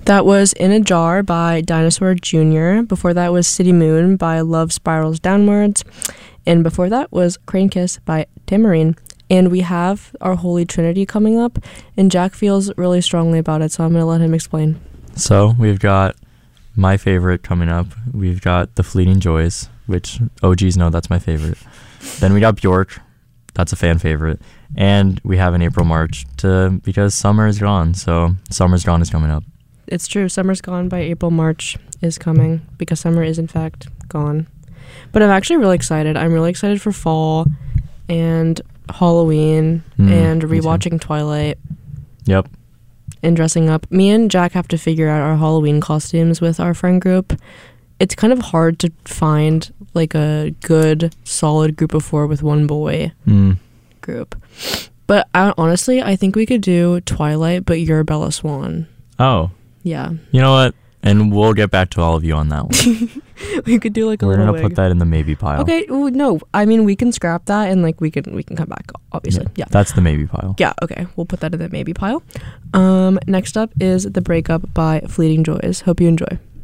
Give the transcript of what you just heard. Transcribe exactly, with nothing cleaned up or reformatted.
That was In a Jar by Dinosaur Junior Before that was City Moon by Love Spirals Downwards. And before that was Crane Kiss by Tamarine. And we have our Holy Trinity coming up, and Jack feels really strongly about it, so I'm going to let him explain. So we've got my favorite coming up. We've got The Fleeting Joys, which O Gs know that's my favorite. Then we got Bjork. That's a fan favorite. And we have an April March to because summer is gone. So Summer's Gone is coming up. It's true. Summer's Gone by April March is coming because summer is, in fact, gone. But I'm actually really excited. I'm really excited for fall and Halloween mm, and rewatching Twilight. Yep. And dressing up. Me and Jack have to figure out our Halloween costumes with our friend group. It's kind of hard to find like a good, solid group of four with one boy mm. group. But I, honestly, I think we could do Twilight, but you're Bella Swan. Oh. Yeah. You know what? And we'll get back to all of you on that one. We could do like a We're little gonna wig. put that in the maybe pile. Okay, well, no, I mean we can scrap that and like we can we can come back, obviously. Yeah, yeah. That's the maybe pile. Yeah, okay, we'll put that in the maybe pile. Um, next up is The Breakup by Fleeting Joys. Hope you enjoy.